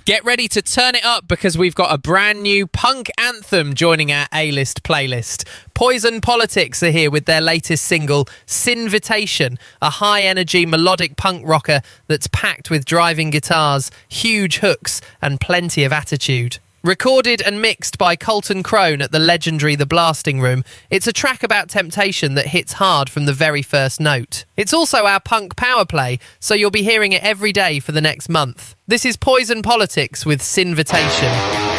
Get ready to turn it up because we've got a brand new punk anthem joining our A-list playlist. Poison Politics are here with their latest single, Sinvitation, a high-energy melodic punk rocker that's packed with driving guitars, huge hooks and plenty of attitude. Recorded and mixed by Colton Crone at the legendary The Blasting Room, it's a track about temptation that hits hard from the very first note. It's also our punk power play, so you'll be hearing it every day for the next month. This is Poison Politics with Sinvitation.